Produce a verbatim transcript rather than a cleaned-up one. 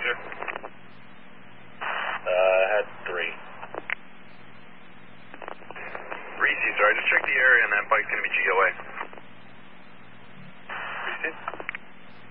passenger? Uh, had three. Reese, sorry, just check the area and that bike's going to be G O A. Reese?